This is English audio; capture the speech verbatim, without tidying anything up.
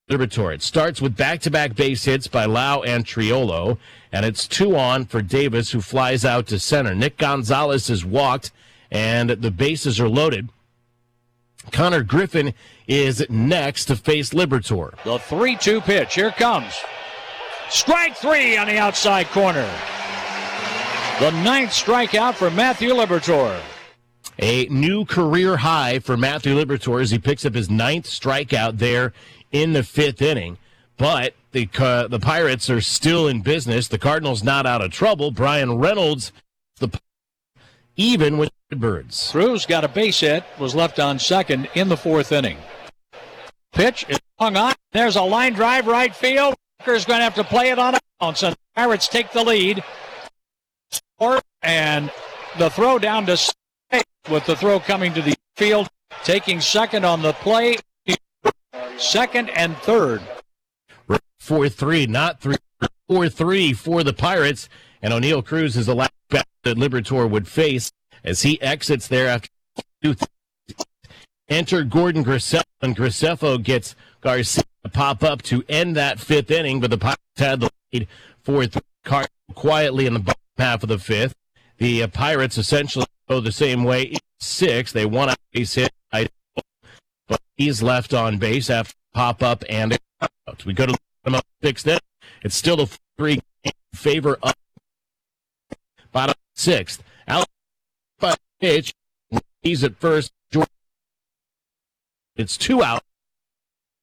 Liberatore. It starts with back-to-back base hits by Lau and Triolo, and it's two on for Davis, who flies out to center. Nick Gonzalez is walked, and the bases are loaded. Connor Griffin is next to face Liberatore. The three two pitch. Here comes. Strike three on the outside corner. The ninth strikeout for Matthew Liberatore. A new career high for Matthew Liberatore as he picks up his ninth strikeout there in the fifth inning. But the uh, the Pirates are still in business. The Cardinals not out of trouble. Brian Reynolds, the even with the Birds. Cruz got a base hit, was left on second in the fourth inning. Pitch is hung on. There's a line drive right field. Walker's going to have to play it on a bounce, and the Pirates take the lead. And the throw down to second, with the throw coming to the field, taking second on the play. Second and third. four three, not three. four three for the Pirates. And O'Neill Cruz is the last bat that Liberatore would face as he exits there after two. Enter Gordon Graceffo, and Graceffo gets Garcia to pop up to end that fifth inning, but the Pirates had the lead four three. Cardinals quietly in the bottom half of the fifth. The uh, Pirates essentially go the same way in six. They won a base hit, but he's left on base after pop up and out. We go to the sixth inning. It's still a three in favor of bottom sixth. Alex pitch. He's at first. It's two out.